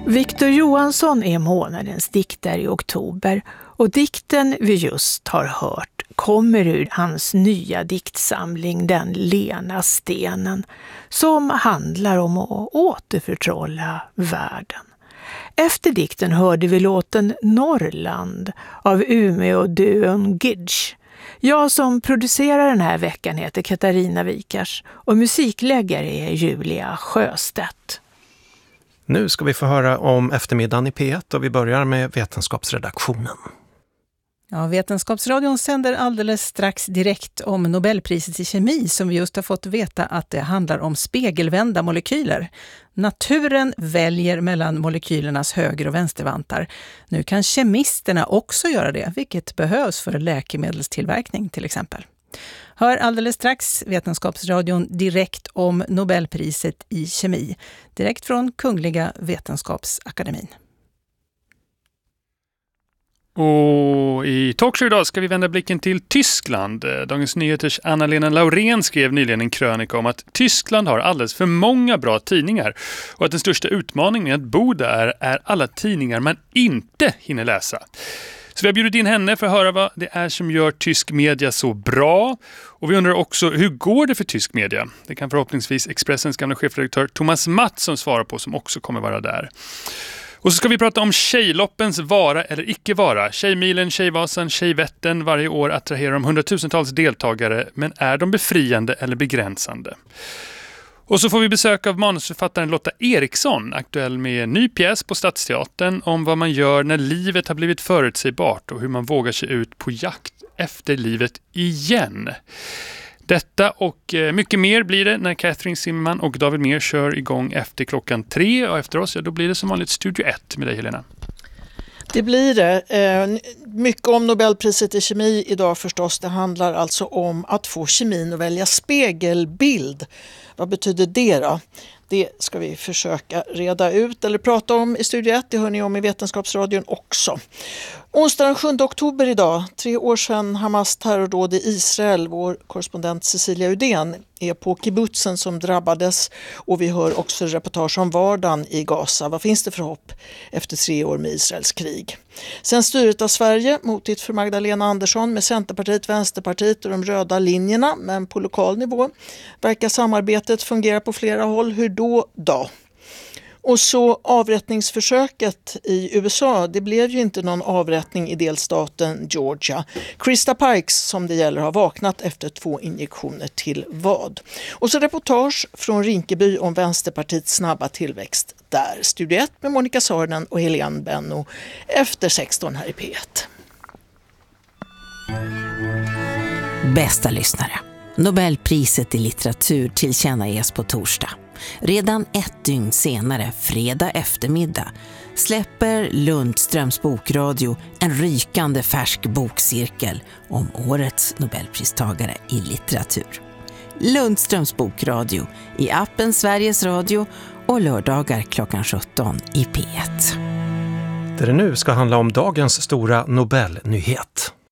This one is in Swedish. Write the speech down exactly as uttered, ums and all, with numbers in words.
Victor Johansson är månadens diktare i oktober och dikten vi just har hört kommer ur hans nya diktsamling Den lena stenen som handlar om att återförtrolla världen. Efter dikten hörde vi låten Norrland av Umeå duon Gidge. Jag som producerar den här veckan heter Katarina Wikars och musikläggare är Julia Sjöstedt. Nu ska vi få höra om eftermiddagen i P ett och vi börjar med vetenskapsredaktionen. Ja, Vetenskapsradion sänder alldeles strax direkt om Nobelpriset i kemi som vi just har fått veta att det handlar om spegelvända molekyler. Naturen väljer mellan molekylernas höger- och vänstervantar. Nu kan kemisterna också göra det, vilket behövs för läkemedelstillverkning till exempel. Hör alldeles strax Vetenskapsradion direkt om Nobelpriset i kemi. Direkt från Kungliga Vetenskapsakademin. Och i talkshow idag ska vi vända blicken till Tyskland. Dagens Nyheters Anna-Lena Laurén skrev nyligen en krönika om att Tyskland har alldeles för många bra tidningar och att den största utmaningen med att bo där är alla tidningar man inte hinner läsa. Så vi har bjudit in henne för att höra vad det är som gör tysk media så bra. Och vi undrar också, hur går det för tysk media? Det kan förhoppningsvis Expressens gamla chefredaktör Thomas Mattsson svara på, som också kommer vara där. Och så ska vi prata om Tjejloppens vara eller icke vara. Tjejmilen, Tjejvasan, Tjejvätten varje år attraherar de hundratusentals deltagare, men är de befriande eller begränsande? Och så får vi besök av manusförfattaren Lotta Eriksson, aktuell med en ny pjäs på Stadsteatern om vad man gör när livet har blivit förutsägbart och hur man vågar sig ut på jakt efter livet igen. Detta och mycket mer blir det när Catherine Zimmerman och David Mer kör igång efter klockan tre, och efter oss, ja, då blir det som vanligt Studio ett med dig, Helena. Det blir det. Mycket om Nobelpriset i kemi idag förstås. Det handlar alltså om att få kemin att välja spegelbild. Vad betyder det då? Det ska vi försöka reda ut eller prata om i Studio ett. Det hör ni om i Vetenskapsradion också. Onsdag den sjunde oktober idag, tre år sedan Hamas terrordåd i Israel. Vår korrespondent Cecilia Udén är på kibbutzen som drabbades, och vi hör också reportage om vardagen i Gaza. Vad finns det för hopp efter tre år med Israels krig? Sen styret av Sverige, motigt för Magdalena Andersson med Centerpartiet, Vänsterpartiet och de röda linjerna, men på lokal nivå verkar samarbetet fungera på flera håll. Hur då då? Och så avrättningsförsöket i U S A, det blev ju inte någon avrättning i delstaten Georgia. Krista Pikes, som det gäller, har vaknat efter två injektioner till vad. Och så reportage från Rinkeby om Vänsterpartiets snabba tillväxt där. Studio ett med Monica Sarnen och Helene Benno efter sexton här i P ett. Bästa lyssnare, Nobelpriset i litteratur tillkännages på torsdag. Redan ett dygn senare, fredag eftermiddag, släpper Lundströms bokradio en rykande färsk bokcirkel om årets Nobelpristagare i litteratur. Lundströms bokradio i appen Sveriges Radio och lördagar klockan sjutton i P ett. Där det nu ska handla om dagens stora Nobelnyhet.